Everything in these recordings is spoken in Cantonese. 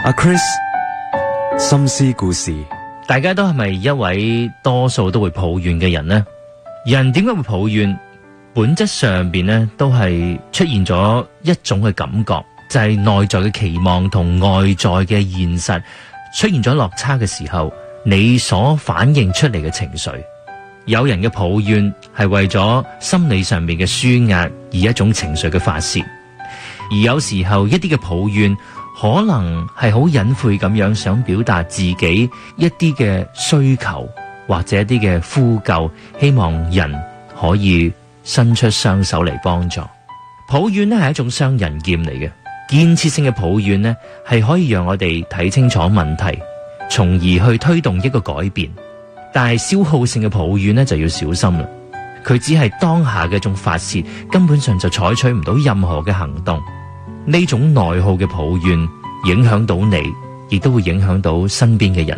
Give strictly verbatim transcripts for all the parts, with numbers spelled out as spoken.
阿 Chris 心思故事。 大家都係咪一位多數都會抱怨嘅人呢？人點解會抱怨？本質上邊呢都係出現咗一種嘅感覺，就係內在嘅期望同外在嘅現實出現咗落差嘅時候，你所反映出嚟嘅情緒。有人嘅抱怨係為咗心理上面嘅抒壓而一種情緒嘅發洩，而有時候一啲嘅抱怨可能係好隱晦咁樣想表達自己一啲嘅需求或者一啲嘅呼救，希望人可以伸出雙手嚟幫助。抱怨呢係一種雙刃劍嚟嘅，建設性嘅抱怨呢係可以讓我哋睇清楚問題，從而去推動一個改變。但係消耗性嘅抱怨呢就要小心啦，佢只係當下嘅一種發洩，根本上就採取唔到任何嘅行動。呢種內耗嘅抱怨影響到你，亦都會影響到身邊嘅人。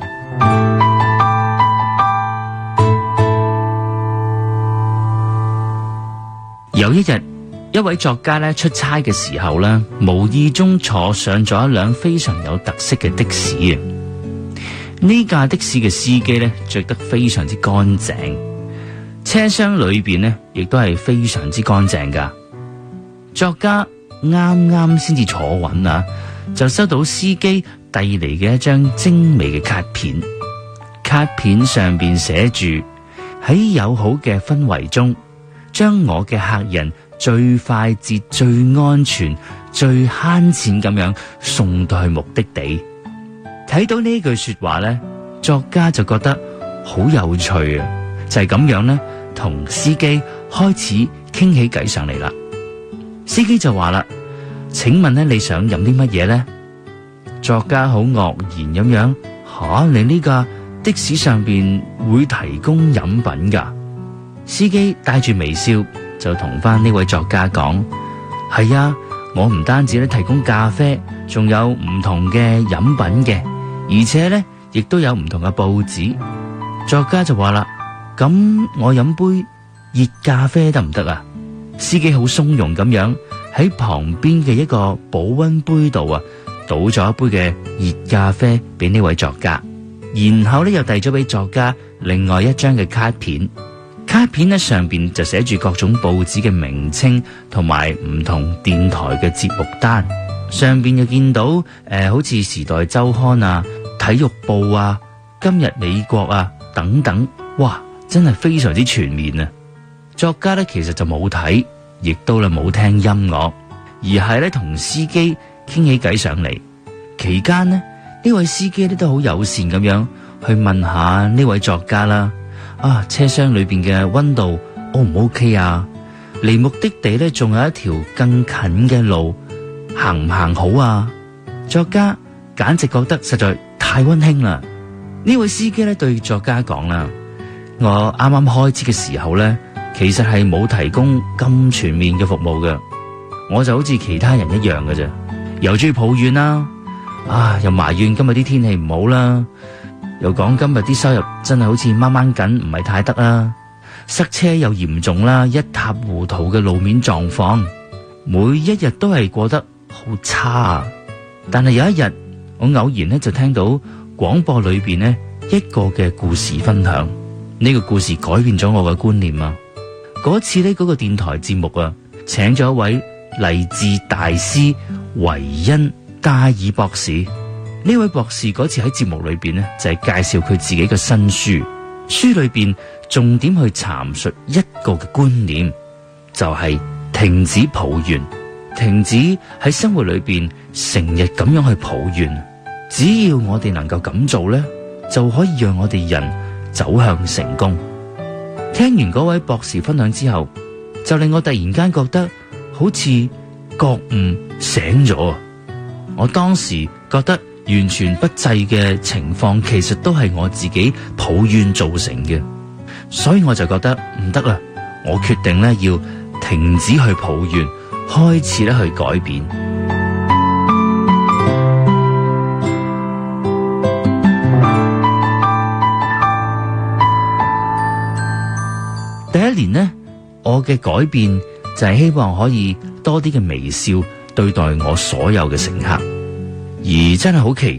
有一日，一位作家咧出差嘅時候咧，無意中坐上咗一輛非常有特色嘅的士啊！呢架的士嘅司機咧着得非常之乾淨，車廂裏邊咧亦都係非常之乾淨噶。作家啱啱先至坐穩啊，就收到司機遞嚟嘅一張精美嘅卡片。卡片上邊寫住：喺友好嘅氛圍中，將我嘅客人最快捷、最安全、最慳錢咁樣送到去目的地。睇到呢句說話咧，作家就覺得好有趣啊！就係咁樣咧，同司機開始傾起偈上嚟啦。司機就話啦：請問咧，你想飲啲乜嘢咧？作家好愕然咁樣：吓，你呢架的士上邊會提供飲品噶？司機帶住微笑就同翻呢位作家講：係啊，我唔單止咧提供咖啡，仲有唔同嘅飲品嘅，而且咧亦都有唔同嘅報紙。作家就話啦：咁我飲杯熱咖啡得唔得啊？司機好鬆容咁樣喺旁邊嘅一個保溫杯度啊，倒咗一杯嘅熱咖啡俾呢位作家，然後咧又遞咗俾作家另外一張嘅卡片。卡片咧上邊就寫住各種報紙嘅名稱同埋唔同電台嘅節目單，上邊又見到誒、呃，好似時代周刊啊、體育報啊、今日美國啊等等，哇，真係非常之全面啊！作家咧其實就冇睇，亦都咧冇聽音樂，而係咧同司機傾起偈上嚟。期間呢，呢位司機咧都好友善咁樣去問下呢位作家啦。啊，車廂裏邊嘅溫度 O 唔 OK 啊？離目的地咧仲有一條更近嘅路，行唔行好啊？作家簡直覺得實在太溫馨啦！呢位司機咧對作家講啦：我啱啱開始嘅時候咧，其實係冇提供咁全面嘅服務嘅，我就好似其他人一樣嘅啫，又中意抱怨啦，啊，又埋怨今日啲天氣唔好啦。又講今日啲收入真係好似掹掹緊，唔係太得啦，塞車又嚴重啦，一塌糊塗嘅路面狀況，每一日都係過得好差啊！但係有一日，我偶然咧就聽到廣播裏邊呢一個嘅故事分享，呢個故事改變咗我嘅觀念啊！嗰次呢嗰個電台節目啊，請咗一位勵志大師維恩加爾博士。呢位博士嗰次喺節目裏邊呢，就係介紹佢自己嘅新書，書裏邊重點去闡述一個嘅觀念，就係停止抱怨，停止喺生活裏邊成日咁樣去抱怨。只要我哋能夠咁做呢，就可以讓我哋人走向成功。聽完嗰位博士分享之後，就令我突然間覺得好似覺悟醒咗。我當時覺得完全不濟嘅情況，其實都係我自己抱怨造成嘅，所以我就覺得唔得啦，我決定咧要停止去抱怨，開始咧去改變。第一年呢，我嘅改變就係希望可以多啲嘅微笑對待我所有嘅乘客。而真係好奇